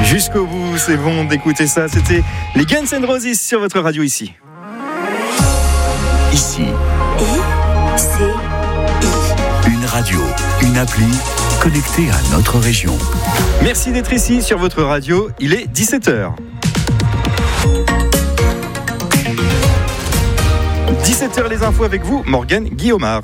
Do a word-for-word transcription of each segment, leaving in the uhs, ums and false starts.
Jusqu'au bout, c'est bon d'écouter ça. C'était les Guns N' Roses sur votre radio ici. Ici. I, C, I. Une radio, une appli connectée à notre région. Merci d'être ici sur votre radio. Il est dix-sept heures. dix-sept heures les infos avec vous, Morgane Guillaumard.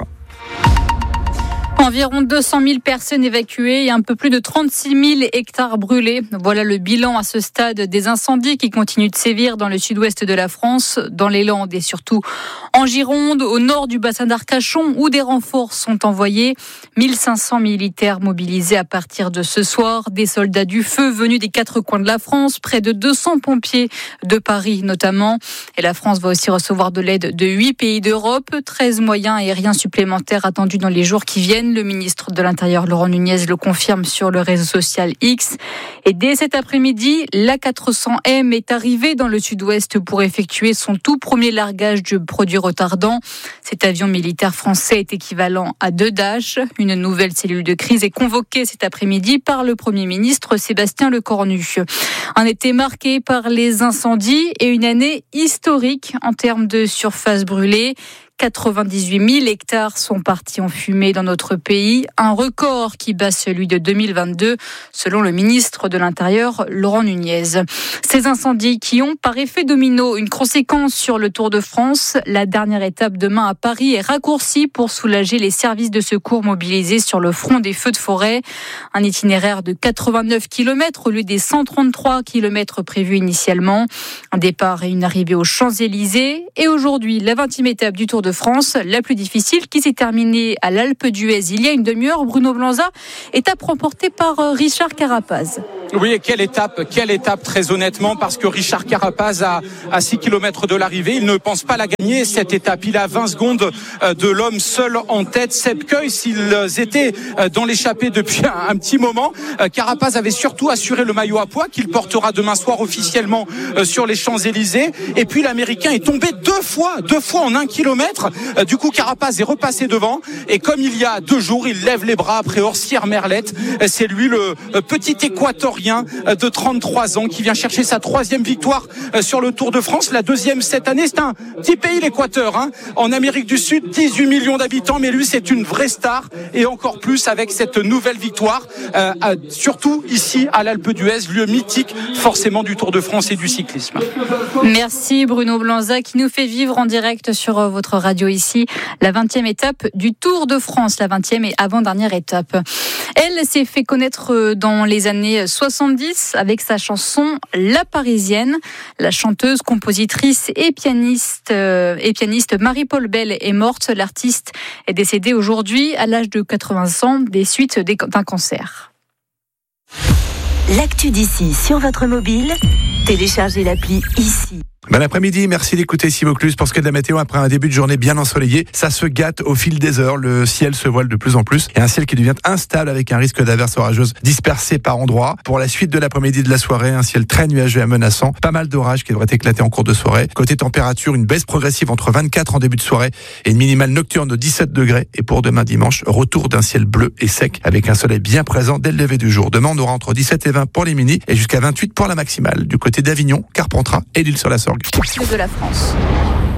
Environ deux cent mille personnes évacuées et un peu plus de trente-six mille hectares brûlés. Voilà le bilan à ce stade des incendies qui continuent de sévir dans le sud-ouest de la France, dans les Landes et surtout en Gironde, au nord du bassin d'Arcachon, où des renforts sont envoyés. mille cinq cents militaires mobilisés à partir de ce soir, des soldats du feu venus des quatre coins de la France, près de deux cents pompiers de Paris notamment. Et la France va aussi recevoir de l'aide de huit pays d'Europe, treize moyens aériens supplémentaires attendus dans les jours qui viennent. Le ministre de l'Intérieur, Laurent Nunez, le confirme sur le réseau social X. Et dès cet après-midi, l'A quatre cents M est arrivé dans le sud-ouest pour effectuer son tout premier largage de produits retardants. Cet avion militaire français est équivalent à deux Dash. Une nouvelle cellule de crise est convoquée cet après-midi par le Premier ministre Sébastien Lecornu. Un été marqué par les incendies et une année historique en termes de surface brûlée. quatre-vingt-dix-huit mille hectares sont partis en fumée dans notre pays, un record qui bat celui de deux mille vingt-deux, selon le ministre de l'Intérieur, Laurent Nunez. Ces incendies qui ont, par effet domino, une conséquence sur le Tour de France. La dernière étape demain à Paris est raccourcie pour soulager les services de secours mobilisés sur le front des feux de forêt. Un itinéraire de quatre-vingt-neuf kilomètres au lieu des cent trente-trois kilomètres prévus initialement. Un départ et une arrivée aux Champs-Élysées. Et aujourd'hui, la vingtième étape du Tour de France, la plus difficile, qui s'est terminée à l'Alpe d'Huez il y a une demi-heure. Bruno Blanza, étape remportée par Richard Carapaz. Oui, et quelle étape, quelle étape très honnêtement, parce que Richard Carapaz a à six kilomètres de l'arrivée, il ne pense pas la gagner cette étape. Il a vingt secondes de l'homme seul en tête. Sepp Kuss, s'ils étaient dans l'échappée depuis un, un petit moment, Carapaz avait surtout assuré le maillot à pois qu'il portera demain soir officiellement sur les Champs-Élysées. Et puis l'Américain est tombé deux fois, deux fois en un kilomètre. Du coup, Carapaz est repassé devant. Et comme il y a deux jours, il lève les bras après Orsières Merlette. C'est lui le petit Équatorien de trente-trois ans qui vient chercher sa troisième victoire sur le Tour de France, la deuxième cette année. C'est un petit pays, l'Équateur, hein. En Amérique du Sud, dix-huit millions d'habitants, mais lui c'est une vraie star, et encore plus avec cette nouvelle victoire, euh, surtout ici à l'Alpe d'Huez, lieu mythique forcément du Tour de France et du cyclisme. Merci Bruno Blanza qui nous fait vivre en direct sur votre radio ici la vingtième étape du Tour de France, la vingtième et avant-dernière étape. Elle s'est fait connaître dans les années soixante-dix avec sa chanson La Parisienne. La chanteuse, compositrice et pianiste, euh, et pianiste Marie-Paule Bell est morte. L'artiste est décédée aujourd'hui à l'âge de quatre-vingts ans des suites d'un cancer. L'actu d'ici sur votre mobile, téléchargez l'appli Ici. Bon après-midi, merci d'écouter Simoclus. Pour ce qui est de la météo, après un début de journée bien ensoleillé, ça se gâte au fil des heures. Le ciel se voile de plus en plus et un ciel qui devient instable avec un risque d'averses orageuses dispersées par endroits. Pour la suite de l'après-midi de la soirée, un ciel très nuageux et menaçant. Pas mal d'orages qui devraient éclater en cours de soirée. Côté température, une baisse progressive entre vingt-quatre en début de soirée et une minimale nocturne de dix-sept degrés. Et pour demain dimanche, retour d'un ciel bleu et sec avec un soleil bien présent dès le lever du jour. Demain, on aura entre dix-sept et vingt pour les mini et jusqu'à vingt-huit pour la maximale. Du côté d'Avignon, Carpentras et l'île sur la Sorgue. De la France.